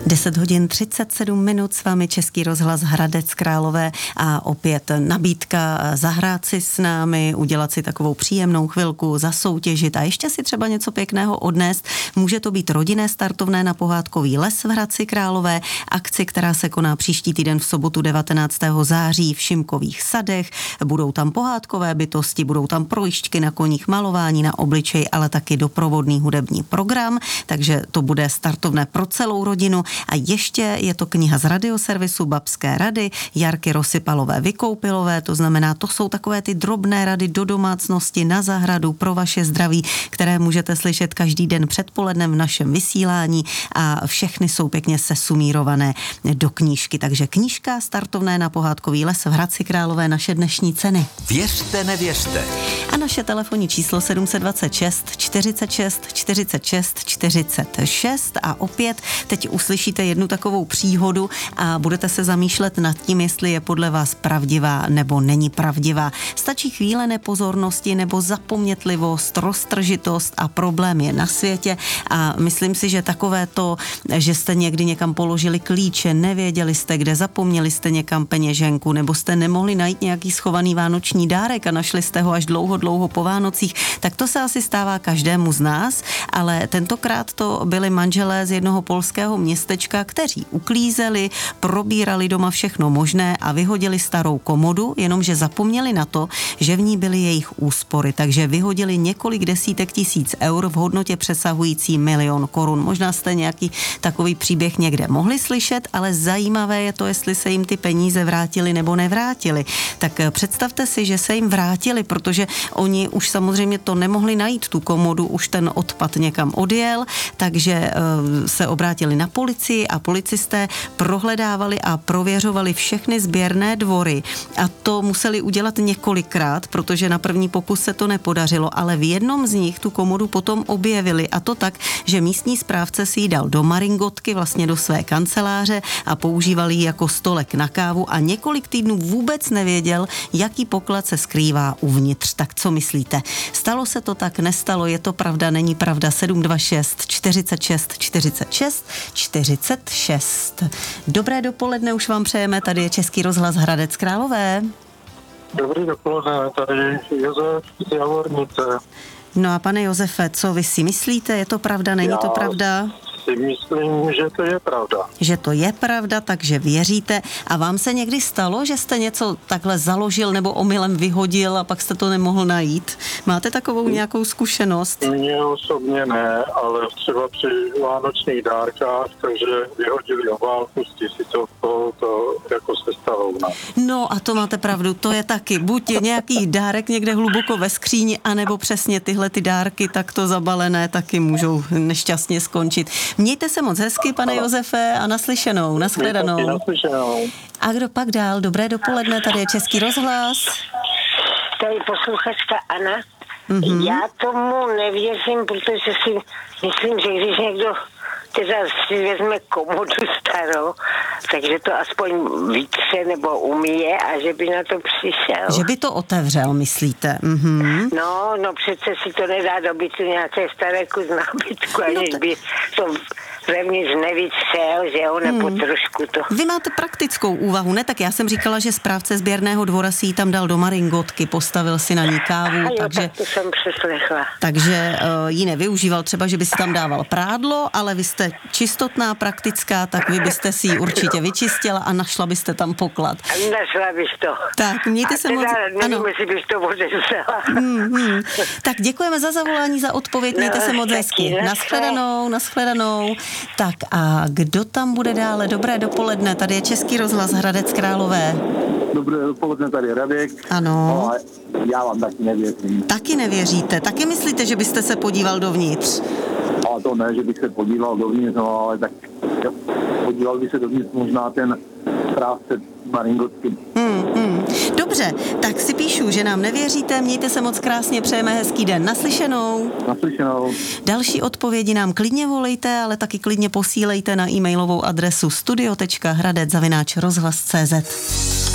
10 hodin 37 minut, s vámi Český rozhlas Hradec Králové a opět nabídka zahrát si s námi, udělat si takovou příjemnou chvilku, zasoutěžit a ještě si třeba něco pěkného odnést. Může to být rodinné startovné na pohádkový les v Hradci Králové, akci, která se koná příští týden v sobotu 19. září v Šimkových sadech. Budou tam pohádkové bytosti, budou tam projížďky na koních, malování na obličej, ale taky doprovodný hudební program, takže to bude startovné pro celou rodinu. A ještě je to kniha z radioservisu Babské rady, Jarky Rosypalové Vykoupilové, to znamená, to jsou takové ty drobné rady do domácnosti, na zahradu, pro vaše zdraví, které můžete slyšet každý den předpolednem v našem vysílání a všechny jsou pěkně sesumírované do knížky. Takže knížka startovné na pohádkový les v Hradci Králové, naše dnešní ceny. Věřte, nevěřte. A naše telefonní číslo 726 46 46 46 a opět teď uslyšíte jednu takovou příhodu a budete se zamýšlet nad tím, jestli je podle vás pravdivá nebo není pravdivá. Stačí chvíle nepozornosti nebo zapomnětlivost, roztržitost a problém je na světě a myslím si, že takové to, že jste někdy někam položili klíče, nevěděli jste kde, zapomněli jste někam peněženku nebo jste nemohli najít nějaký schovaný vánoční dárek a našli jste ho až dlouho po Vánocích, tak to se asi stává každému z nás, ale tentokrát to byli manželé z jednoho polského městečka, kteří uklízeli, probírali doma všechno možné a vyhodili starou komodu, jenomže zapomněli na to, že v ní byly jejich úspory, takže vyhodili několik desítek tisíc eur v hodnotě přesahující 1 000 000 korun. Možná jste nějaký takový příběh někde mohli slyšet, ale zajímavé je to, jestli se jim ty peníze vrátily nebo nevrátily. Tak představte si, že se jim vrátili, protože oni už samozřejmě to nemohli najít, tu komodu, už ten odpad někam odjel, takže se obrátili na policii a policisté prohledávali a prověřovali všechny sběrné dvory a to museli udělat několikrát, protože na první pokus se to nepodařilo, ale v jednom z nich tu komodu potom objevili a to tak, že místní správce si ji dal do maringotky, vlastně do své kanceláře a používal ji jako stolek na kávu a několik týdnů vůbec nevěděl, jaký poklad se skrývá uvnitř. Tak co myslíte? Stalo se to tak, nestalo, je to pravda, není pravda? 726 46 46 46. Dobré dopoledne, už vám přejeme, tady je Český rozhlas Hradec Králové. Dobrý dopoledne, tady Josef z Javornice. No a pane Josefe, co vy si myslíte, je to pravda, není to pravda? Si myslím, že to je pravda. Že to je pravda, takže věříte. A vám se někdy stalo, že jste něco takhle založil nebo omylem vyhodil a pak jste to nemohl najít? Máte takovou nějakou zkušenost? Mně osobně ne, ale třeba při vánočních dárkách, takže vyhodili obálku z 1000 to jako se stalo. No a to máte pravdu, to je taky. Buď je nějaký dárek někde hluboko ve skříni, anebo přesně tyhle ty dárky takto zabalené taky můžou nešťastně skončit. Mějte se moc hezky, pane Josefe, a naslyšenou, nashledanou. A kdo pak dál? Dobré dopoledne, tady je Český rozhlas. Tady posluchačka Anna. Mm-hmm. Já tomu nevěřím, protože si myslím, že když někdo teda si vezme komodu starou, takže to aspoň vytře nebo umíje a že by na to přišel. Že by to otevřel, myslíte? Mm-hmm. No přece si to nedá do bytu nějaké staré kus nábytku, aniž by to vevnitř nevytřel, že jo, nebo trošku to. Vy máte praktickou úvahu, ne? Tak já jsem říkala, že správce sběrného dvora si ji tam dal do maringotky, postavil si na ní kávu. Takže, tak to jsem přeslechla. Takže ji nevyužíval třeba, že by si tam dával prádlo, ale vy jste čistotná, praktická, tak vy byste si ji určitě vyčistila a našla byste tam poklad. Našla bych to. Tak, mějte se moc. Nevím, jestli bych to odevřela. Tak děkujeme za zavolání, za odpověď, mějte se moc hezky. Nashledanou. Tak a kdo tam bude dále? Dobré dopoledne, tady je Český rozhlas Hradec Králové. Dobré dopoledne, tady Radek. Ano. No, já vám taky nevěřím. Taky nevěříte? Taky myslíte, že byste se podíval dovnitř? Ale to ne, že bych se podíval dovnitř, no, ale tak podíval by se dovnitř možná ten správce maringotky. Dobře, tak si píšu, že nám nevěříte, mějte se moc krásně, přejeme hezký den. Naslyšenou. Další odpovědi nám klidně volejte, ale taky klidně posílejte na e-mailovou adresu studio.hradec@rozhlas.cz.